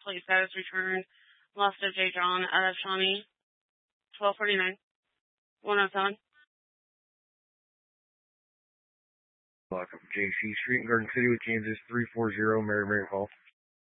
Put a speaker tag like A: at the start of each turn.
A: plate status returned. Lost of J. John out of Shawnee. 1249. 107.
B: Block of JC Street in Garden City with Kansas 340, Mary Call.